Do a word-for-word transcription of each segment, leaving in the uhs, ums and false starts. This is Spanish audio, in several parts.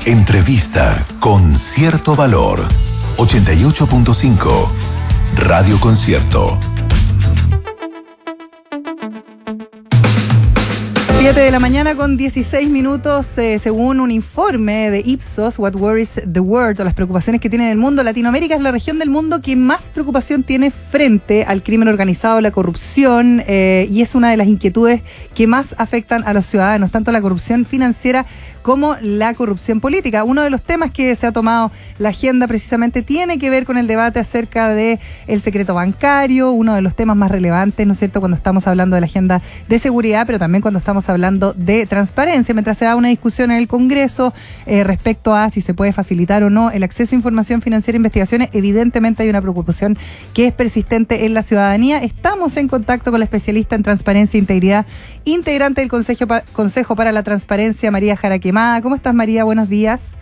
Entrevista con cierto valor. ochenta y ocho punto cinco Radio Concierto. siete de la mañana con dieciséis minutos, eh, según un informe de Ipsos, What Worries the World, o las preocupaciones que tiene el mundo. Latinoamérica es la región del mundo que más preocupación tiene frente al crimen organizado, la corrupción, eh, y es una de las inquietudes que más afectan a los ciudadanos, tanto la corrupción financiera como la corrupción política. Uno de los temas que se ha tomado la agenda precisamente tiene que ver con el debate acerca de el secreto bancario, uno de los temas más relevantes, ¿no es cierto?, cuando estamos hablando de la agenda de seguridad, pero también cuando estamos hablando de transparencia, mientras se da una discusión en el Congreso eh, respecto a si se puede facilitar o no el acceso a información financiera e investigaciones. Evidentemente hay una preocupación que es persistente en la ciudadanía. Estamos en contacto con la especialista en transparencia e integridad, integrante del Consejo, Consejo para la Transparencia, María Jara Quemada. ¿Cómo estás, María? Buenos días.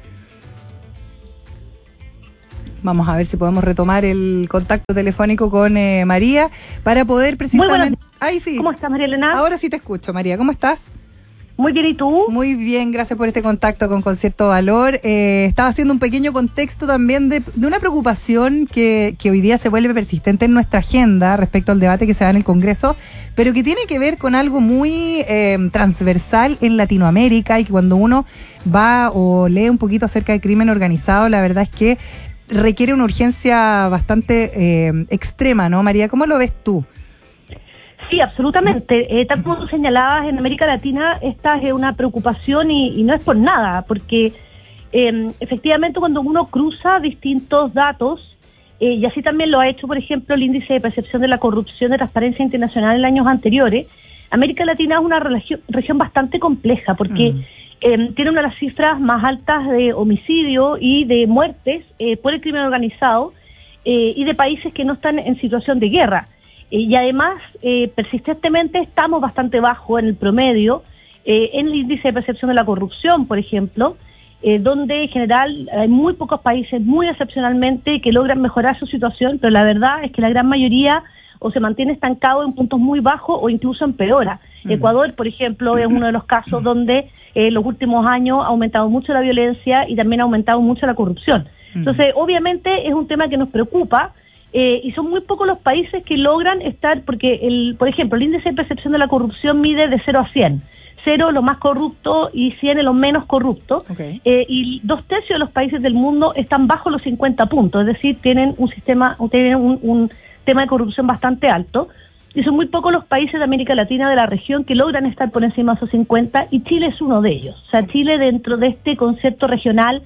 Vamos a ver si podemos retomar el contacto telefónico con eh, María para poder precisamente... Ay, sí. ¿Cómo estás, María Elena? Ahora sí te escucho, María. ¿Cómo estás? Muy bien, ¿y tú? Muy bien, gracias por este contacto con Concierto Valor. Eh, estaba haciendo un pequeño contexto también de, de una preocupación que, que hoy día se vuelve persistente en nuestra agenda respecto al debate que se da en el Congreso, pero que tiene que ver con algo muy eh, transversal en Latinoamérica, y que cuando uno va o lee un poquito acerca del crimen organizado, la verdad es que requiere una urgencia bastante eh, extrema, ¿no, María? ¿Cómo lo ves tú? Sí, absolutamente. Eh, tal como tú señalabas, en América Latina esta es una preocupación y, y no es por nada, porque eh, efectivamente cuando uno cruza distintos datos, eh, y así también lo ha hecho, por ejemplo, el índice de percepción de la corrupción de Transparencia Internacional en años anteriores, América Latina es una región, región bastante compleja, porque mm. eh, tiene una de las cifras más altas de homicidio y de muertes eh, por el crimen organizado, eh, y de países que no están en situación de guerra. Y además, eh, persistentemente estamos bastante bajo en el promedio, eh, en el índice de percepción de la corrupción, por ejemplo, eh, donde en general hay muy pocos países, muy excepcionalmente, que logran mejorar su situación, pero la verdad es que la gran mayoría o se mantiene estancado en puntos muy bajos o incluso empeora. Uh-huh. Ecuador, por ejemplo, es uno de los casos donde en eh, los últimos años ha aumentado mucho la violencia y también ha aumentado mucho la corrupción. Uh-huh. Entonces, obviamente es un tema que nos preocupa. Eh, y son muy pocos los países que logran estar, porque, el, por ejemplo, el índice de percepción de la corrupción mide de cero a cien. cero lo más corrupto y cien es lo menos corrupto. Okay. Eh, y dos tercios de los países del mundo están bajo los cincuenta puntos, es decir, tienen un sistema, tienen un, un tema de corrupción bastante alto. Y son muy pocos los países de América Latina, de la región, que logran estar por encima de esos cincuenta, y Chile es uno de ellos. O sea, Chile, dentro de este concepto regional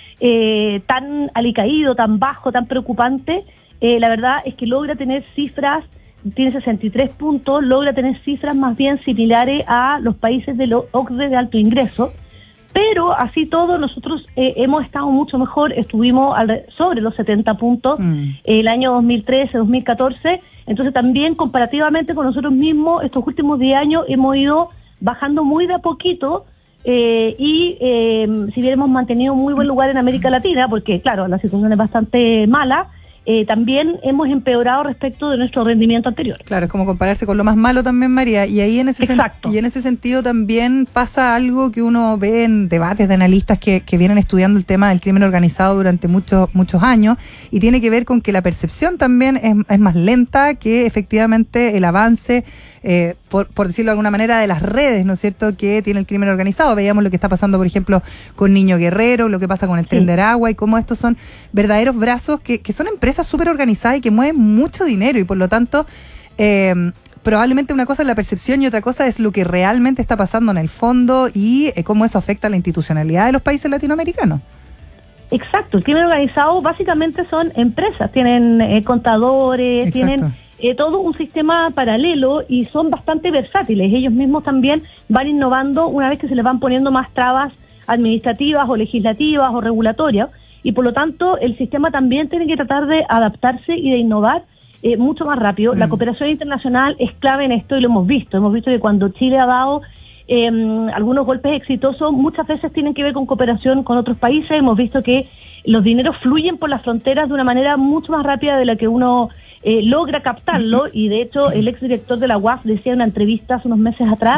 eh, tan alicaído, tan bajo, tan preocupante, Eh, la verdad es que logra tener cifras, tiene sesenta y tres puntos, logra tener cifras más bien similares a los países de los O C D E de alto ingreso, pero así todo nosotros eh, hemos estado mucho mejor, estuvimos al, sobre los setenta puntos mm. el año dos mil trece, dos mil catorce, entonces también comparativamente con nosotros mismos, estos últimos diez años hemos ido bajando muy de a poquito, eh, y eh, si bien hemos mantenido muy buen lugar en América Latina, porque claro, la situación es bastante mala, Eh, también hemos empeorado respecto de nuestro rendimiento anterior. Claro, es como compararse con lo más malo también, María, y ahí en ese, sen- y en ese sentido también pasa algo que uno ve en debates de analistas que, que vienen estudiando el tema del crimen organizado durante muchos muchos años, y tiene que ver con que la percepción también es, es más lenta que efectivamente el avance, eh, por, por decirlo de alguna manera, de las redes, ¿no es cierto?, que tiene el crimen organizado. Veíamos lo que está pasando, por ejemplo, con Niño Guerrero, lo que pasa con el sí. Tren de Aragua, y cómo estos son verdaderos brazos que, que son empresas súper organizadas y que mueven mucho dinero, y por lo tanto eh, probablemente una cosa es la percepción y otra cosa es lo que realmente está pasando en el fondo, y eh, cómo eso afecta a la institucionalidad de los países latinoamericanos. Exacto, el crimen organizado básicamente son empresas, tienen eh, contadores, Exacto. tienen eh, todo un sistema paralelo, y son bastante versátiles. Ellos mismos también van innovando una vez que se les van poniendo más trabas administrativas o legislativas o regulatorias, y por lo tanto el sistema también tiene que tratar de adaptarse y de innovar eh, mucho más rápido. Mm. La cooperación internacional es clave en esto, y lo hemos visto. Hemos visto que cuando Chile ha dado eh, algunos golpes exitosos, muchas veces tienen que ver con cooperación con otros países. Hemos visto que los dineros fluyen por las fronteras de una manera mucho más rápida de la que uno eh, logra captarlo, y de hecho el exdirector de la U A F decía en una entrevista hace unos meses atrás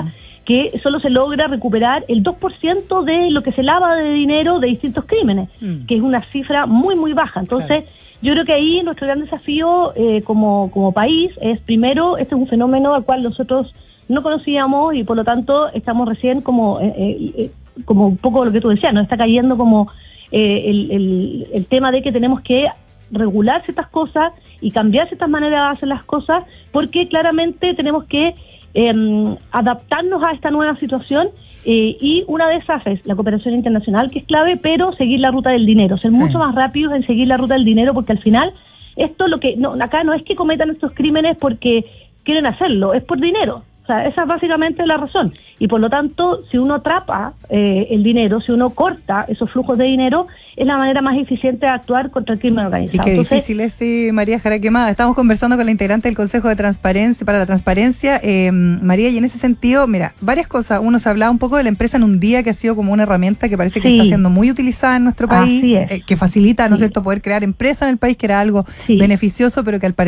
que solo se logra recuperar el dos por ciento de lo que se lava de dinero de distintos crímenes, mm. que es una cifra muy, muy baja. Entonces, claro. yo creo que ahí nuestro gran desafío eh, como, como país es, primero, este es un fenómeno al cual nosotros no conocíamos y por lo tanto estamos recién como, eh, eh, como un poco lo que tú decías, nos está cayendo como eh, el, el, el tema de que tenemos que regular ciertas cosas y cambiar ciertas maneras de hacer las cosas, porque claramente tenemos que eh, adaptarnos a esta nueva situación eh, y una de esas es la cooperación internacional, que es clave, pero seguir la ruta del dinero, ser sí. mucho más rápidos en seguir la ruta del dinero, porque al final esto lo que no, acá no es que cometan estos crímenes porque quieren hacerlo, es por dinero. O sea, esa es básicamente la razón. Y por lo tanto, si uno atrapa eh, el dinero, si uno corta esos flujos de dinero, es la manera más eficiente de actuar contra el crimen organizado. Y qué Entonces, difícil es, sí, María Jara Quemada. Estamos conversando con la integrante del Consejo de Transparencia para la Transparencia, eh, María, y en ese sentido, mira, varias cosas. Uno se hablaba un poco de la empresa en un día, que ha sido como una herramienta que parece que sí. está siendo muy utilizada en nuestro país, eh, que facilita, ¿no es sí. cierto?, poder crear empresa en el país, que era algo sí. beneficioso, pero que al parecer